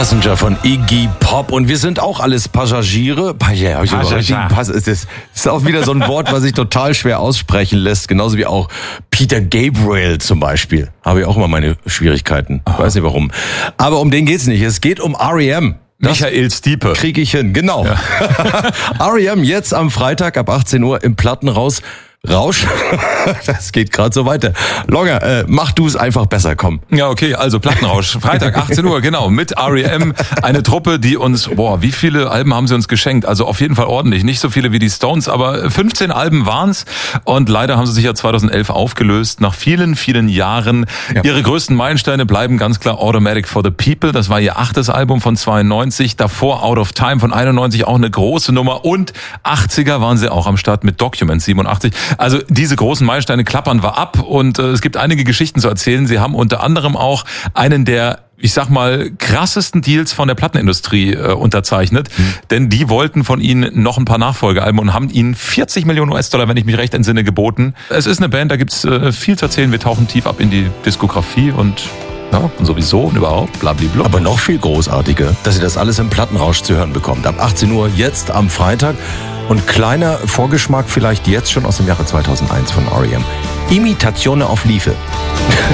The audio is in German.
Passenger von Iggy Pop und wir sind auch alles Passagiere. Das ist auch wieder so ein Wort, was sich total schwer aussprechen lässt, genauso wie auch Peter Gabriel zum Beispiel. Habe ich auch immer meine Schwierigkeiten. Ich weiß nicht warum. Aber um den geht's nicht. Es geht um R.E.M. Michael Stipe. Kriege ich hin, genau. Ja. R.E.M. jetzt am Freitag ab 18 Uhr im Plattenrausch. Das geht gerade so weiter. Longer, mach du es einfach besser, komm. Ja, okay, also Plattenrausch. Freitag 18 Uhr, genau, mit R.E.M. Eine Truppe, die uns, wie viele Alben haben sie uns geschenkt? Also auf jeden Fall ordentlich. Nicht so viele wie die Stones, aber 15 Alben waren's. Und leider haben sie sich ja 2011 aufgelöst. Nach vielen, vielen Jahren. Ja. Ihre größten Meilensteine bleiben ganz klar Automatic for the People. Das war ihr 8. Album von 92. Davor Out of Time von 91, auch eine große Nummer. Und 80er waren sie auch am Start mit Documents 87. Also diese großen Meilensteine klappern wir ab und es gibt einige Geschichten zu erzählen. Sie haben unter anderem auch einen der, ich sag mal, krassesten Deals von der Plattenindustrie unterzeichnet. Denn die wollten von ihnen noch ein paar Nachfolgealben und haben ihnen 40 Millionen US-Dollar, wenn ich mich recht entsinne, geboten. Es ist eine Band, da gibt's viel zu erzählen. Wir tauchen tief ab in die Diskografie und sowieso und überhaupt, blablabla. Aber noch viel großartiger, dass ihr das alles im Plattenrausch zu hören bekommt. Ab 18 Uhr jetzt am Freitag. Und kleiner Vorgeschmack vielleicht jetzt schon aus dem Jahre 2001 von R.E.M. Imitazione auf Liefe.